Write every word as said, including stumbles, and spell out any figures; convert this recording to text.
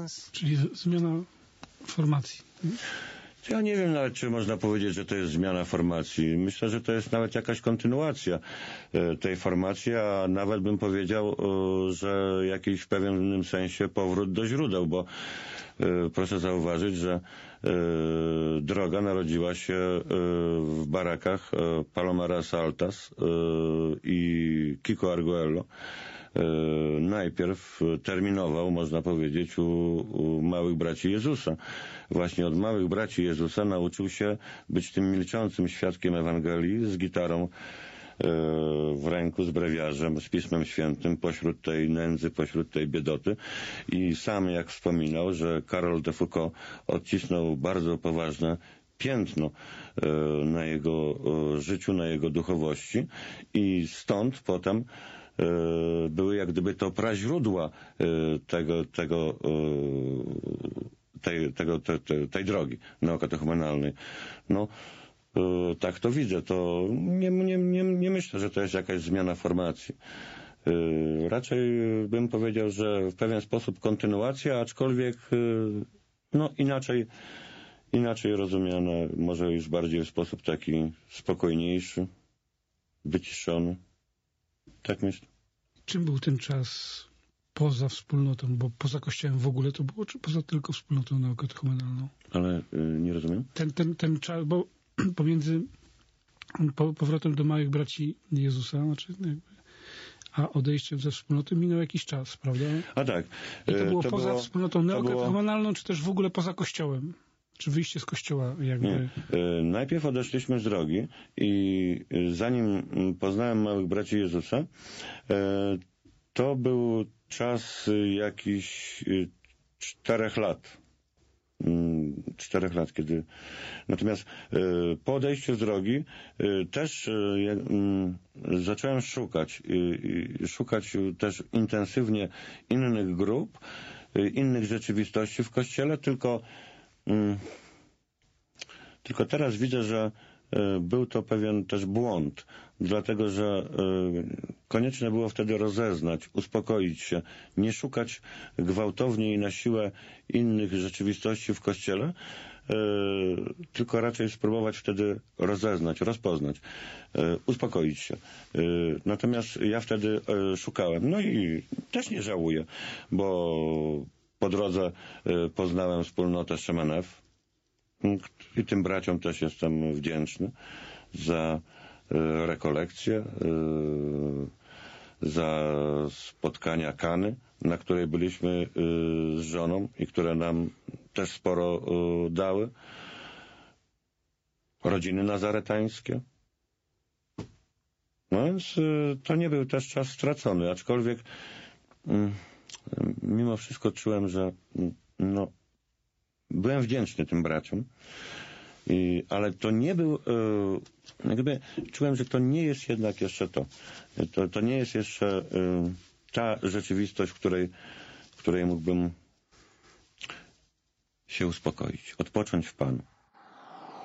sens. Czyli z- zmiana formacji. Ja nie wiem nawet, czy można powiedzieć, że to jest zmiana formacji. Myślę, że to jest nawet jakaś kontynuacja e, tej formacji, a nawet bym powiedział, e, że jakiś w pewnym sensie powrót do źródeł, bo e, proszę zauważyć, że e, droga narodziła się e, w barakach e, Palomares Altas e, i Kiko Arguello. E, najpierw terminował, można powiedzieć, u, u małych braci Jezusa. Właśnie od małych braci Jezusa nauczył się być tym milczącym świadkiem Ewangelii z gitarą e, w ręku, z brewiarzem, z Pismem Świętym pośród tej nędzy, pośród tej biedoty. I sam, jak wspominał, że Karol de Foucault odcisnął bardzo poważne piętno e, na jego e, życiu, na jego duchowości i stąd potem e, były jak gdyby to praźródła e, tego, tego e, tej, tego, te, te, tej drogi neokatechumenalnej. No, e, tak to widzę. To nie, nie, nie, nie myślę, że to jest jakaś zmiana formacji. E, raczej bym powiedział, że w pewien sposób kontynuacja, aczkolwiek e, no inaczej inaczej rozumiane, może już bardziej w sposób taki spokojniejszy, wyciszony. Tak myślę. Czym był ten czas poza wspólnotą, bo poza Kościołem w ogóle to było, czy poza tylko wspólnotą neokatechumenalną? Ale y, nie rozumiem. Ten, ten, ten czas, bo pomiędzy po, powrotem do małych braci Jezusa, znaczy jakby, a odejściem ze wspólnoty minął jakiś czas, prawda? A tak. I to y, było to poza było, wspólnotą to neokatechumenalną, było... czy też w ogóle poza Kościołem? Czy wyjście z Kościoła jakby? Nie. Y, najpierw odeszliśmy z drogi i y, zanim poznałem małych braci Jezusa, y, to był czas y, jakichś y, czterech lat. Czterech lat, kiedy... Natomiast y, po odejściu z drogi y, też y, y, zacząłem szukać, y, y, szukać też intensywnie innych grup, y, innych rzeczywistości w Kościele, tylko y, tylko teraz widzę, że y, był to pewien też błąd, dlatego że y, konieczne było wtedy rozeznać, uspokoić się, nie szukać gwałtownie i na siłę innych rzeczywistości w Kościele, y, tylko raczej spróbować wtedy rozeznać, rozpoznać, y, uspokoić się. Y, natomiast ja wtedy y, szukałem, no i też nie żałuję, bo po drodze y, poznałem wspólnotę Szemenew i tym braciom też jestem wdzięczny za y, rekolekcje, y, za spotkania Kany, na której byliśmy y, z żoną i które nam też sporo y, dały. Rodziny nazaretańskie. No więc y, to nie był też czas stracony, aczkolwiek y, mimo wszystko czułem, że y, no, byłem wdzięczny tym braciom, i, ale to nie był, y, jakby czułem, że to nie jest jednak jeszcze to. To, to nie jest jeszcze y, ta rzeczywistość, w której, w której mógłbym się uspokoić, odpocząć w Panu.